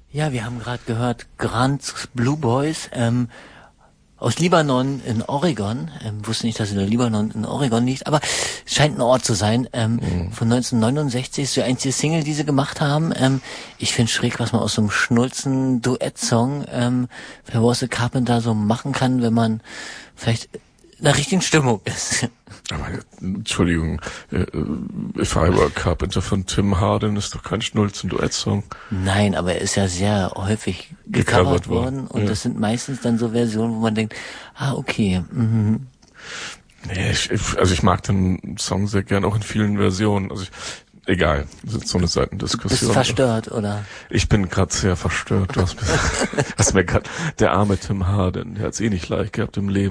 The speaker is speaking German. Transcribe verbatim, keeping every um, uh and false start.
Ja, wir haben gerade gehört, Grants Blue Boys, ähm, aus Libanon in Oregon. Ähm, wusste nicht, dass der Libanon in Oregon liegt, aber es scheint ein Ort zu sein. Ähm, mhm. Von neunzehnhundertneunundsechzig ist die einzige Single, die sie gemacht haben. Ähm, ich finde schräg, was man aus so einem schnulzen Duettsong ähm, für Warsaw Carpenter so machen kann, wenn man vielleicht in der richtigen Stimmung ist. Aber, Entschuldigung, äh, If I Were Carpenter von Tim Hardin ist doch kein Schnulzen-Duett-Song. Nein, aber er ist ja sehr häufig gecovert, gecovert worden und ja. Das sind meistens dann so Versionen, wo man denkt, ah, okay. Mhm. Nee, ich, also ich mag den Song sehr gern, auch in vielen Versionen. Also ich, egal, das ist so eine Seitendiskussion. Du bist verstört, oder? Ich bin gerade sehr verstört. Du hast, hast mir gerade, der arme Tim Hardin, der hat's eh nicht leicht gehabt im Leben.